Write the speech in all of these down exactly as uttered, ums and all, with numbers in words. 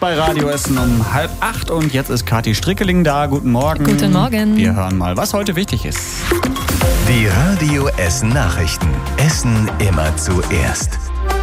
bei Radio Essen um halb acht und jetzt ist Kathi Strickeling da. Guten Morgen. Guten Morgen. Wir hören mal, was heute wichtig ist. Die Radio Essen Nachrichten. Essen immer zuerst.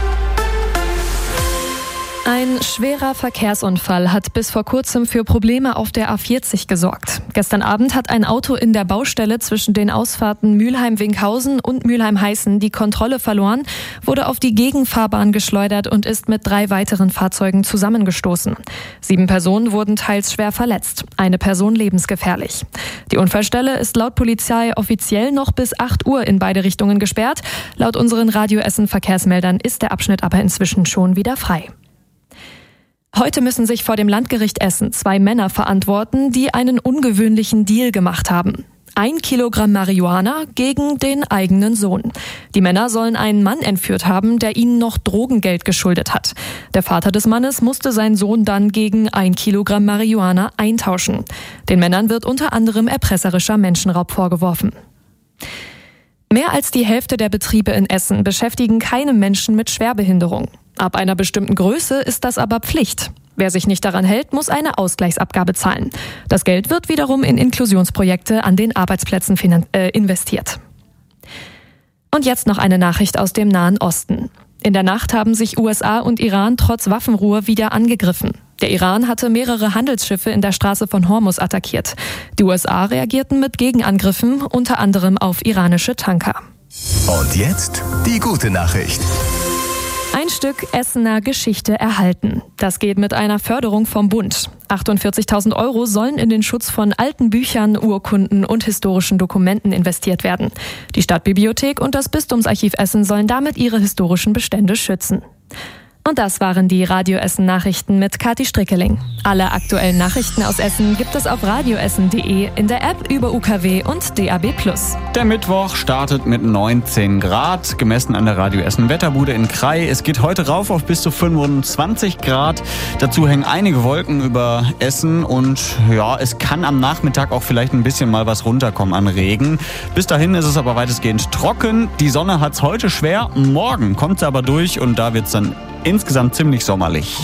Ein schwerer Verkehrsunfall hat bis vor kurzem für Probleme auf der A vierzig gesorgt. Gestern Abend hat ein Auto in der Baustelle zwischen den Ausfahrten Mülheim-Winkhausen und Mülheim-Heißen die Kontrolle verloren, wurde auf die Gegenfahrbahn geschleudert und ist mit drei weiteren Fahrzeugen zusammengestoßen. Sieben Personen wurden teils schwer verletzt, eine Person lebensgefährlich. Die Unfallstelle ist laut Polizei offiziell noch bis acht Uhr in beide Richtungen gesperrt. Laut unseren Radio Essen Verkehrsmeldern ist der Abschnitt aber inzwischen schon wieder frei. Heute müssen sich vor dem Landgericht Essen zwei Männer verantworten, die einen ungewöhnlichen Deal gemacht haben. Ein Kilogramm Marihuana gegen den eigenen Sohn. Die Männer sollen einen Mann entführt haben, der ihnen noch Drogengeld geschuldet hat. Der Vater des Mannes musste seinen Sohn dann gegen ein Kilogramm Marihuana eintauschen. Den Männern wird unter anderem erpresserischer Menschenraub vorgeworfen. Mehr als die Hälfte der Betriebe in Essen beschäftigen keine Menschen mit Schwerbehinderung. Ab einer bestimmten Größe ist das aber Pflicht. Wer sich nicht daran hält, muss eine Ausgleichsabgabe zahlen. Das Geld wird wiederum in Inklusionsprojekte an den Arbeitsplätzen finan- äh, investiert. Und jetzt noch eine Nachricht aus dem Nahen Osten. In der Nacht haben sich U S A und Iran trotz Waffenruhe wieder angegriffen. Der Iran hatte mehrere Handelsschiffe in der Straße von Hormuz attackiert. Die U S A reagierten mit Gegenangriffen, unter anderem auf iranische Tanker. Und jetzt die gute Nachricht. Ein Stück Essener Geschichte erhalten. Das geht mit einer Förderung vom Bund. achtundvierzigtausend Euro sollen in den Schutz von alten Büchern, Urkunden und historischen Dokumenten investiert werden. Die Stadtbibliothek und das Bistumsarchiv Essen sollen damit ihre historischen Bestände schützen. Und das waren die Radio Essen Nachrichten mit Kathi Strickeling. Alle aktuellen Nachrichten aus Essen gibt es auf radioessen punkt de, in der App über U K W und D A B plus. Der Mittwoch startet mit neunzehn Grad, gemessen an der Radio Essen Wetterbude in Krai. Es geht heute rauf auf bis zu fünfundzwanzig Grad. Dazu hängen einige Wolken über Essen und ja, es kann am Nachmittag auch vielleicht ein bisschen mal was runterkommen an Regen. Bis dahin ist es aber weitestgehend trocken. Die Sonne hat's heute schwer, morgen kommt sie aber durch und da wird's dann insgesamt ziemlich sommerlich.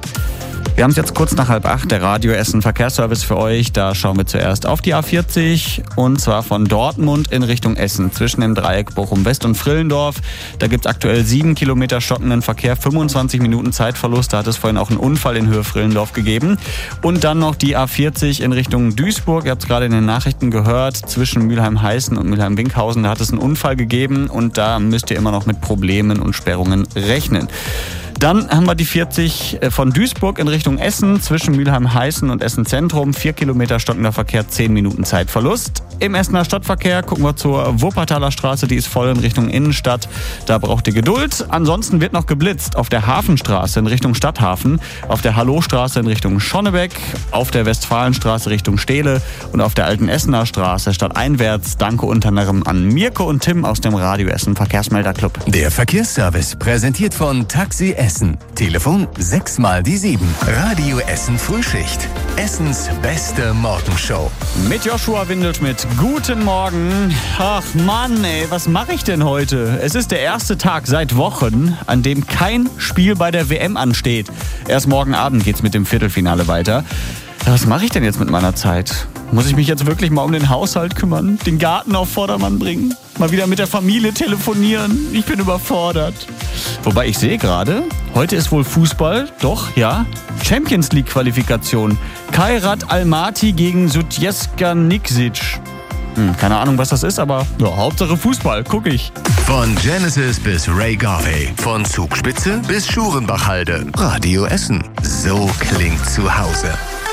Wir haben es jetzt kurz nach halb acht, der Radio Essen Verkehrsservice für euch. Da schauen wir zuerst auf die A vierzig und zwar von Dortmund in Richtung Essen zwischen dem Dreieck Bochum-West und Frillendorf. Da gibt es aktuell sieben Kilometer stockenden Verkehr, fünfundzwanzig Minuten Zeitverlust. Da hat es vorhin auch einen Unfall in Höhe Frillendorf gegeben. Und dann noch die A vierzig in Richtung Duisburg. Ihr habt es gerade in den Nachrichten gehört, zwischen Mülheim-Heißen und Mülheim-Winkhausen. Da hat es einen Unfall gegeben und da müsst ihr immer noch mit Problemen und Sperrungen rechnen. Dann haben wir die vierzig von Duisburg in Richtung Essen zwischen Mülheim-Heißen und Essen Zentrum. Vier Kilometer stockender Verkehr, zehn Minuten Zeitverlust. Im Essener Stadtverkehr gucken wir zur Wuppertaler Straße, die ist voll in Richtung Innenstadt. Da braucht ihr Geduld. Ansonsten wird noch geblitzt auf der Hafenstraße in Richtung Stadthafen, auf der Hallowstraße in Richtung Schonnebeck, auf der Westfalenstraße Richtung Steele und auf der alten Essener Straße stadteinwärts. Danke unter anderem an Mirko und Tim aus dem Radio Essen Verkehrsmelderclub. Der Verkehrsservice präsentiert von Taxi Essen. Telefon sechs mal die sieben. Radio Essen Frühschicht. Essens beste Morgenshow. Mit Joshua Windelschmidt. Guten Morgen. Ach Mann, ey, was mache ich denn heute? Es ist der erste Tag seit Wochen, an dem kein Spiel bei der W M ansteht. Erst morgen Abend geht's mit dem Viertelfinale weiter. Was mache ich denn jetzt mit meiner Zeit? Muss ich mich jetzt wirklich mal um den Haushalt kümmern? Den Garten auf Vordermann bringen? Mal wieder mit der Familie telefonieren? Ich bin überfordert. Wobei ich sehe gerade, heute ist wohl Fußball. Doch, ja. Champions League Qualifikation. Kairat Almaty gegen Sutjeska Nikšić. Hm, keine Ahnung, was das ist, aber ja, Hauptsache Fußball, guck ich. Von Genesis bis Ray Garvey. Von Zugspitze bis Schurenbachhalde. Radio Essen. So klingt zu Hause.